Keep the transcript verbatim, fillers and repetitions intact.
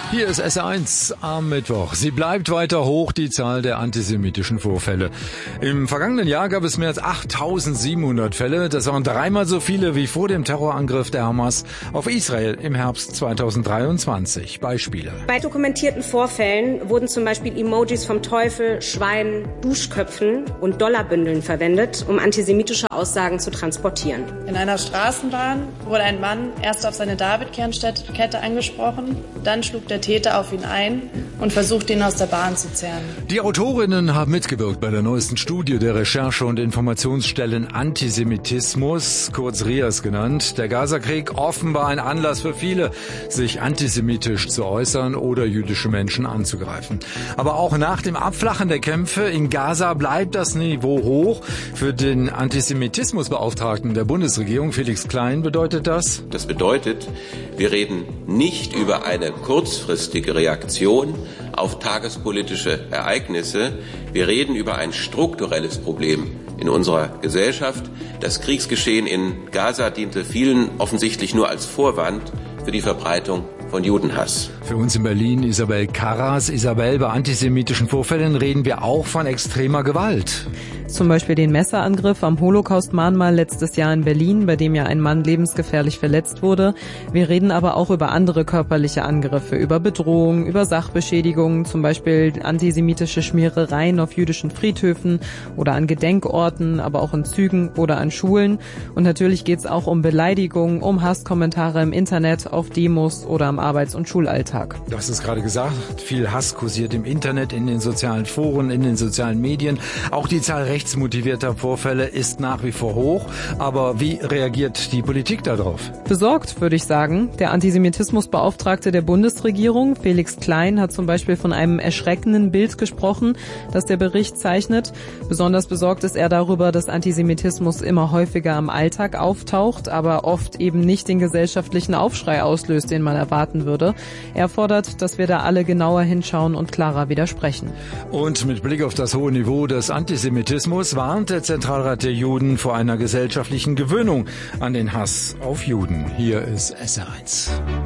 Hier ist S eins am Mittwoch. Sie bleibt weiter hoch, die Zahl der antisemitischen Vorfälle. Im vergangenen Jahr gab es mehr als achttausendsiebenhundert Fälle. Das waren dreimal so viele wie vor dem Terrorangriff der Hamas auf Israel im Herbst zweitausenddreiundzwanzig. Beispiele. Bei dokumentierten Vorfällen wurden zum Beispiel Emojis vom Teufel, Schweinen, Duschköpfen und Dollarbündeln verwendet, um antisemitische Aussagen zu transportieren. In einer Straßenbahn wurde ein Mann erst auf seine David-Kernkette angesprochen, dann schlug der Täter auf ihn ein und versucht, ihn aus der Bahn zu zerren. Die Autorinnen haben mitgewirkt bei der neuesten Studie der Recherche- und Informationsstellen Antisemitismus, kurz R I A S genannt. Der Gazakrieg offenbar ein Anlass für viele, sich antisemitisch zu äußern oder jüdische Menschen anzugreifen. Aber auch nach dem Abflachen der Kämpfe in Gaza bleibt das Niveau hoch. Für den Antisemitismusbeauftragten der Bundesregierung, Felix Klein, bedeutet das? Das bedeutet, wir reden nicht über eine kurzfristige Reaktion auf tagespolitische Ereignisse. Wir reden über ein strukturelles Problem in unserer Gesellschaft. Das Kriegsgeschehen in Gaza diente vielen offensichtlich nur als Vorwand für die Verbreitung von Judenhass. Für uns in Berlin Isabel Karras. Isabel, bei antisemitischen Vorfällen reden wir auch von extremer Gewalt. Zum Beispiel den Messerangriff am Holocaust-Mahnmal letztes Jahr in Berlin, bei dem ja ein Mann lebensgefährlich verletzt wurde. Wir reden aber auch über andere körperliche Angriffe, über Bedrohung, über Sachbeschädigungen, zum Beispiel antisemitische Schmierereien auf jüdischen Friedhöfen oder an Gedenkorten, aber auch in Zügen oder an Schulen. Und natürlich geht es auch um Beleidigungen, um Hasskommentare im Internet, auf Demos oder am Arbeits- und Schulalltag. Du hast es gerade gesagt, viel Hass kursiert im Internet, in den sozialen Foren, in den sozialen Medien. Auch die Zahl rechtsmotivierter Vorfälle ist nach wie vor hoch. Aber wie reagiert die Politik darauf? Besorgt, würde ich sagen. Der Antisemitismusbeauftragte der Bundesregierung, Felix Klein, hat zum Beispiel von einem erschreckenden Bild gesprochen, das der Bericht zeichnet. Besonders besorgt ist er darüber, dass Antisemitismus immer häufiger im Alltag auftaucht, aber oft eben nicht den gesellschaftlichen Aufschrei auslöst, den man erwarten würde. Er fordert, dass wir da alle genauer hinschauen und klarer widersprechen. Und mit Blick auf das hohe Niveau des Antisemitismus warnt der Zentralrat der Juden vor einer gesellschaftlichen Gewöhnung an den Hass auf Juden. Hier ist S R eins.